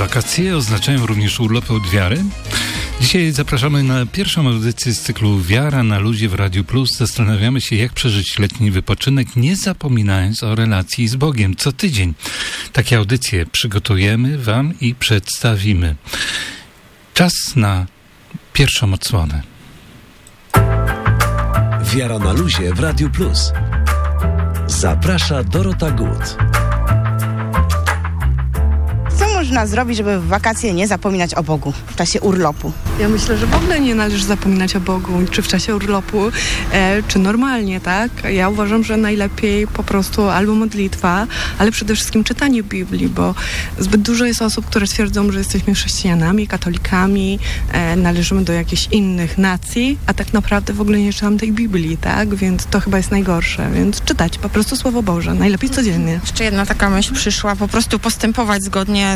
Wakacje oznaczają również urlopy od wiary. Dzisiaj zapraszamy na pierwszą audycję z cyklu Wiara na luzie w Radiu Plus. Zastanawiamy się, jak przeżyć letni wypoczynek, nie zapominając o relacji z Bogiem. Co tydzień takie audycje przygotujemy Wam i przedstawimy. Czas na pierwszą odsłonę. Wiara na luzie w Radiu Plus. Zaprasza Dorota Gut. Co można zrobić, żeby w wakacje nie zapominać o Bogu w czasie urlopu? Ja myślę, że w ogóle nie należy zapominać o Bogu, czy w czasie urlopu, czy normalnie, tak? Ja uważam, że najlepiej po prostu albo modlitwa, ale przede wszystkim czytanie Biblii, bo zbyt dużo jest osób, które twierdzą, że jesteśmy chrześcijanami, katolikami, należymy do jakichś innych nacji, a tak naprawdę w ogóle nie czytam tej Biblii, tak? Więc to chyba jest najgorsze, więc czytać po prostu Słowo Boże, najlepiej codziennie. Jeszcze jedna taka myśl przyszła, po prostu postępować zgodnie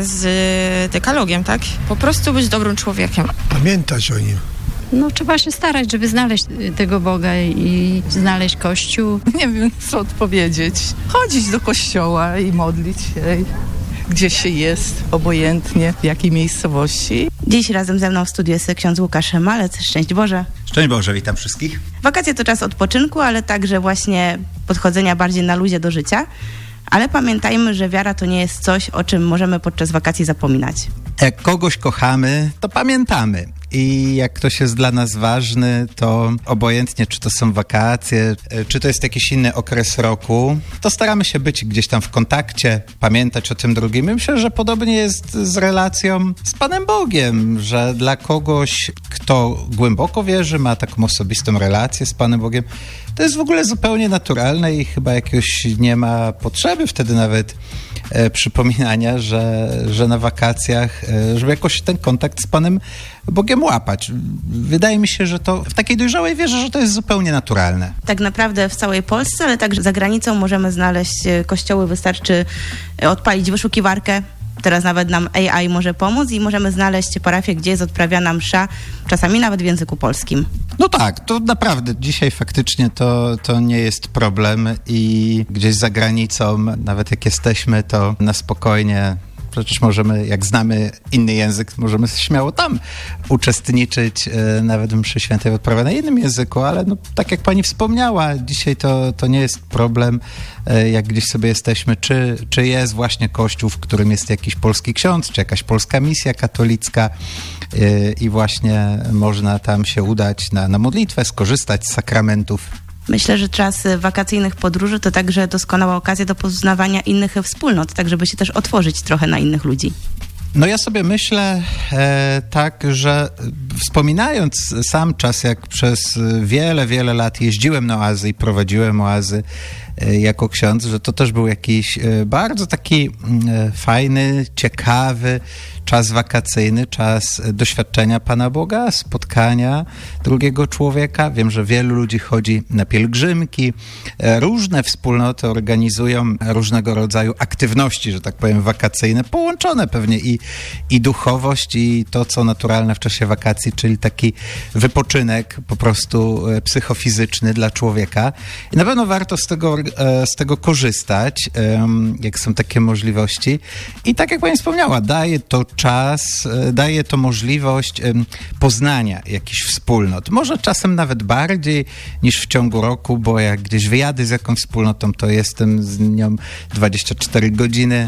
z dekalogiem, tak? Po prostu być dobrym człowiekiem. Pamiętać o nim. No trzeba się starać, żeby znaleźć tego Boga i znaleźć Kościół. Nie wiem, co odpowiedzieć. Chodzić do kościoła i modlić się, gdzie się jest, obojętnie, w jakiej miejscowości. Dziś razem ze mną w studiu jest ksiądz Łukasz Malec. Szczęść Boże. Szczęść Boże, witam wszystkich. Wakacje to czas odpoczynku, ale także właśnie podchodzenia bardziej na luzie do życia. Ale pamiętajmy, że wiara to nie jest coś, o czym możemy podczas wakacji zapominać. Jak kogoś kochamy, to pamiętamy. I jak ktoś jest dla nas ważny, to obojętnie, czy to są wakacje, czy to jest jakiś inny okres roku, to staramy się być gdzieś tam w kontakcie, pamiętać o tym drugim. Myślę, że podobnie jest z relacją z Panem Bogiem, że dla kogoś, kto głęboko wierzy, ma taką osobistą relację z Panem Bogiem, to jest w ogóle zupełnie naturalne i chyba jakiegoś nie ma potrzeby wtedy nawet przypominania, że na wakacjach, żeby jakoś ten kontakt z Panem Bogiem łapać. Wydaje mi się, że to w takiej dojrzałej wierze, że to jest zupełnie naturalne. Tak naprawdę w całej Polsce, ale także za granicą możemy znaleźć kościoły. Wystarczy odpalić wyszukiwarkę. Teraz nawet nam AI może pomóc i możemy znaleźć parafię, gdzie jest odprawiana msza, czasami nawet w języku polskim. No tak, to naprawdę dzisiaj faktycznie to nie jest problem i gdzieś za granicą, nawet jak jesteśmy, to na spokojnie, przecież możemy, jak znamy inny język, możemy śmiało tam uczestniczyć, nawet w mszy świętej odprawianej na innym języku, ale no, tak jak pani wspomniała, dzisiaj to nie jest problem, jak gdzieś sobie jesteśmy, czy jest właśnie kościół, w którym jest jakiś polski ksiądz, czy jakaś polska misja katolicka i właśnie można tam się udać na modlitwę, skorzystać z sakramentów. Myślę, że czas wakacyjnych podróży to także doskonała okazja do poznawania innych wspólnot, tak żeby się też otworzyć trochę na innych ludzi. No ja sobie myślę tak, że wspominając sam czas, jak przez wiele lat jeździłem na oazy i prowadziłem oazy jako ksiądz, że to też był jakiś bardzo taki fajny, ciekawy czas wakacyjny, czas doświadczenia Pana Boga, spotkania drugiego człowieka. Wiem, że wielu ludzi chodzi na pielgrzymki, różne wspólnoty organizują różnego rodzaju aktywności, że tak powiem, wakacyjne, połączone pewnie i duchowość, i to, co naturalne w czasie wakacji, czyli taki wypoczynek po prostu psychofizyczny dla człowieka. I na pewno warto z tego korzystać, jak są takie możliwości. I tak jak pani wspomniała, daje to czas, daje to możliwość poznania jakichś wspólnot. Może czasem nawet bardziej niż w ciągu roku, bo jak gdzieś wyjadę z jakąś wspólnotą, to jestem z nią 24 godziny